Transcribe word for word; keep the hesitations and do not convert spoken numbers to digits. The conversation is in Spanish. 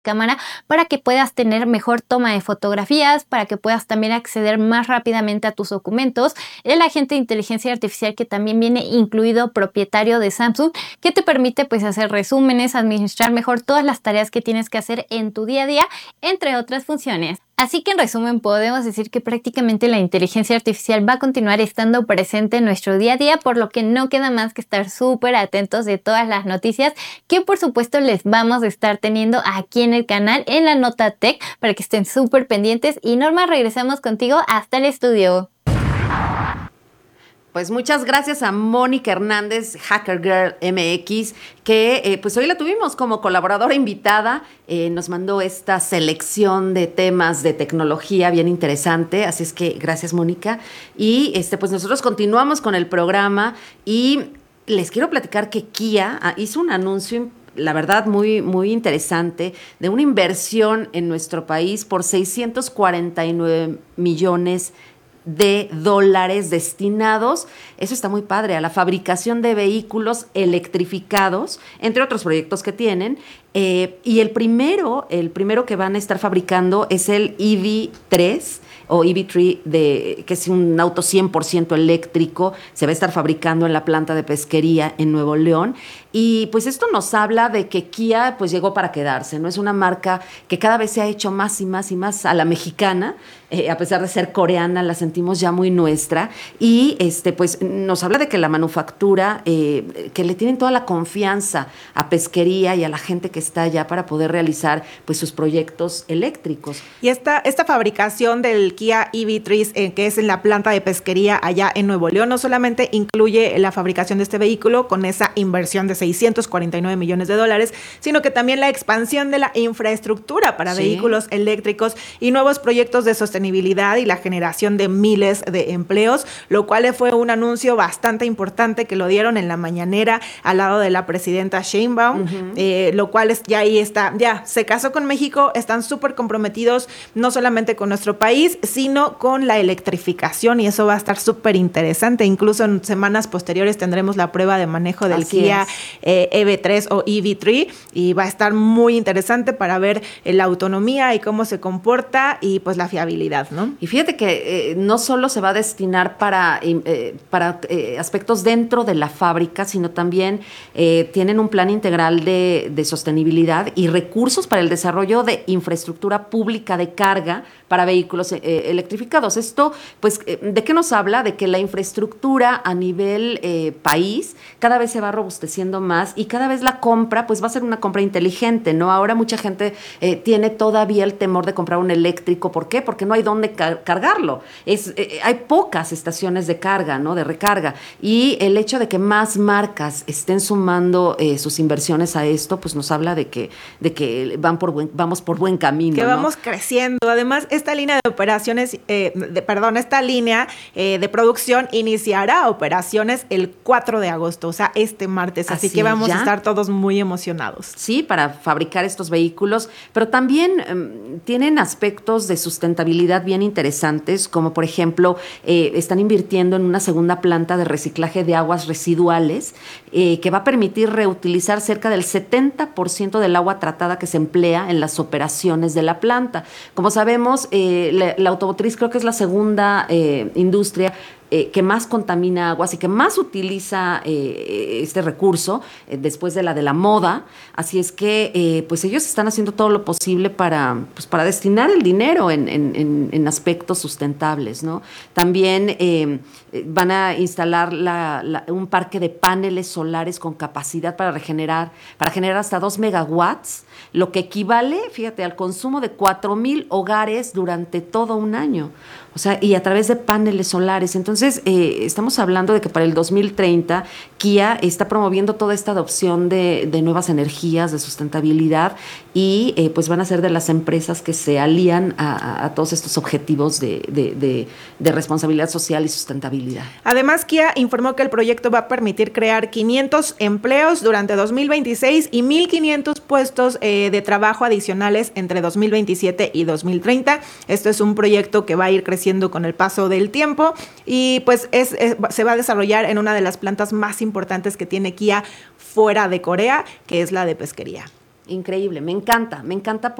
cámara para que puedas tener mejor toma de fotografías, para que puedas también acceder más rápidamente a tus documentos. El agente de inteligencia artificial que también viene incluido propietario de Samsung, que te permite pues hacer resúmenes, administrar mejor todas las tareas que tienes que hacer en tu día a día, entre otras funciones. Así que en resumen podemos decir que prácticamente la inteligencia artificial va a continuar estando presente en nuestro día a día, por lo que no queda más que estar súper atentos de todas las noticias que por supuesto les vamos a estar teniendo aquí en el canal en la Nota Tech para que estén súper pendientes. Y Norma, regresamos contigo hasta el estudio. Pues muchas gracias a Mónica Hernández, Hacker Girl M X, que eh, pues hoy la tuvimos como colaboradora invitada. Eh, nos mandó esta selección de temas de tecnología bien interesante, así es que gracias, Mónica. Y este pues nosotros continuamos con el programa y les quiero platicar que Kia ah, hizo un anuncio, la verdad, muy, muy interesante, de una inversión en nuestro país por seiscientos cuarenta y nueve millones de dólares destinados, eso está muy padre, a la fabricación de vehículos electrificados, entre otros proyectos que tienen. Eh, y el primero, el primero que van a estar fabricando es el E V tres o E V tres, de, que es un auto cien por ciento eléctrico, se va a estar fabricando en la planta de pesquería en Nuevo León. Y pues esto nos habla de que Kia pues llegó para quedarse, ¿no? Es una marca que cada vez se ha hecho más y más y más a la mexicana, eh, a pesar de ser coreana, la sentimos ya muy nuestra. Y este pues nos habla de que la manufactura, eh, que le tienen toda la confianza a pesquería y a la gente que está allá para poder realizar pues sus proyectos eléctricos. Y esta, esta fabricación del Kia E V tres, eh, que es en la planta de pesquería allá en Nuevo León, no solamente incluye la fabricación de este vehículo con esa inversión de seiscientos cuarenta y nueve millones de dólares, sino que también la expansión de la infraestructura para sí. vehículos eléctricos y nuevos proyectos de sostenibilidad y la generación de miles de empleos, lo cual fue un anuncio bastante importante que lo dieron en la mañanera al lado de la presidenta Sheinbaum, uh-huh. eh, lo cual es, ya ahí está, ya se casó con México, están súper comprometidos no solamente con nuestro país, sino con la electrificación, y eso va a estar súper interesante. Incluso en semanas posteriores tendremos la prueba de manejo del Así Kia eh, E V tres o E V tres, y va a estar muy interesante para ver eh, la autonomía y cómo se comporta y pues la fiabilidad, ¿no? Y fíjate que eh, no solo se va a destinar para, eh, para eh, aspectos dentro de la fábrica, sino también eh, tienen un plan integral de, de sostenibilidad y recursos para el desarrollo de infraestructura pública de carga para vehículos eh, electrificados. Esto, pues, eh, ¿de qué nos habla? De que la infraestructura a nivel eh, país cada vez se va robusteciendo más y cada vez la compra, pues, va a ser una compra inteligente, ¿no? Ahora mucha gente eh, tiene todavía el temor de comprar un eléctrico. ¿Por qué? Porque no hay dónde car- cargarlo. Es, eh, hay pocas estaciones de carga, ¿no? De recarga. Y el hecho de que más marcas estén sumando eh, sus inversiones a esto, pues, nos habla de que, de que van por buen, vamos por buen camino, que ¿no? vamos creciendo. Además, esta línea de operaciones, eh, de, perdón, esta línea eh, de producción iniciará operaciones el cuatro de agosto, o sea, este martes. Así, así que vamos ¿ya? a estar todos muy emocionados. Sí, para fabricar estos vehículos, pero también eh, tienen aspectos de sustentabilidad bien interesantes, como por ejemplo, eh, están invirtiendo en una segunda planta de reciclaje de aguas residuales eh, que va a permitir reutilizar cerca del setenta por ciento del agua tratada que se emplea en las operaciones de la planta. Como sabemos, eh, la, la automotriz creo que es la segunda eh, industria Eh, que más contamina aguas y que más utiliza eh, este recurso eh, después de la de la moda. Así es que eh, pues ellos están haciendo todo lo posible para, pues, para destinar el dinero en, en, en, en aspectos sustentables, ¿no? También eh, van a instalar la, la, un parque de paneles solares con capacidad para regenerar, para generar hasta dos megawatts, lo que equivale, fíjate, al consumo de cuatro mil hogares durante todo un año. O sea, y a través de paneles solares. Entonces, eh, estamos hablando de que para el dos mil treinta Kia está promoviendo toda esta adopción de, de nuevas energías, de sustentabilidad, y eh, pues van a ser de las empresas que se alían a, a todos estos objetivos de, de, de, de responsabilidad social y sustentabilidad. Además, Kia informó que el proyecto va a permitir crear quinientos empleos durante dos mil veintiséis y mil quinientos puestos eh, de trabajo adicionales entre dos mil veintisiete y dos mil treinta. Esto es un proyecto que va a ir creciendo con el paso del tiempo y pues es, es, se va a desarrollar en una de las plantas más importantes que tiene Kia fuera de Corea, que es la de pesquería. Increíble, me encanta, me encanta